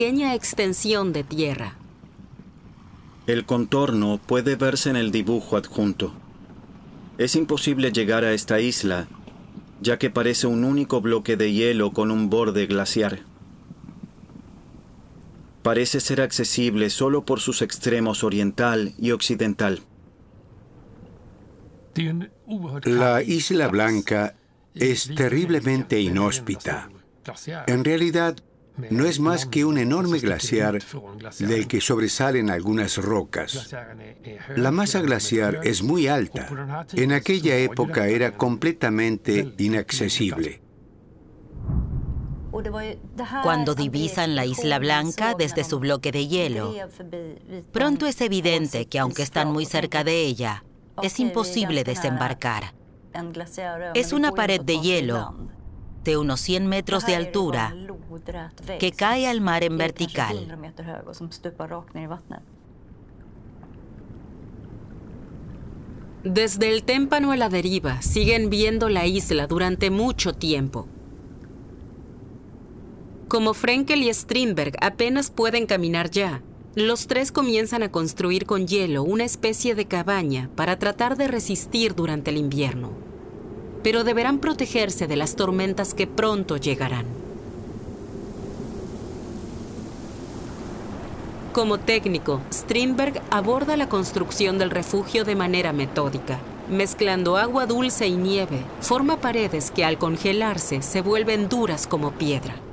pequeña extensión de tierra. El contorno puede verse en el dibujo adjunto. Es imposible llegar a esta isla, ya que parece un único bloque de hielo con un borde glaciar. Parece ser accesible solo por sus extremos oriental y occidental. La Isla Blanca es terriblemente inhóspita. En realidad, no es más que un enorme glaciar del que sobresalen algunas rocas. La masa glaciar es muy alta. En aquella época era completamente inaccesible. Cuando divisan la Isla Blanca desde su bloque de hielo, pronto es evidente que aunque están muy cerca de ella, es imposible desembarcar. Es una pared de hielo de unos 100 metros de altura que cae al mar en vertical. Desde el témpano a la deriva siguen viendo la isla durante mucho tiempo. Como Frenkel y Strindberg apenas pueden caminar ya, los tres comienzan a construir con hielo una especie de cabaña para tratar de resistir durante el invierno. Pero deberán protegerse de las tormentas que pronto llegarán. Como técnico, Strindberg aborda la construcción del refugio de manera metódica. Mezclando agua dulce y nieve, forma paredes que al congelarse se vuelven duras como piedra.